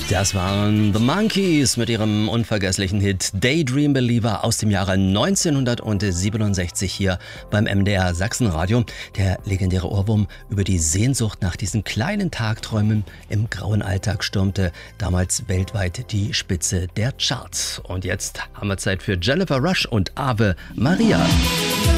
Das waren The Monkees mit ihrem unvergesslichen Hit Daydream Believer aus dem Jahre 1967 hier beim MDR Sachsenradio. Der legendäre Ohrwurm über die Sehnsucht nach diesen kleinen Tagträumen im grauen Alltag stürmte damals weltweit die Spitze der Charts. Und jetzt haben wir Zeit für Jennifer Rush und Ave Maria.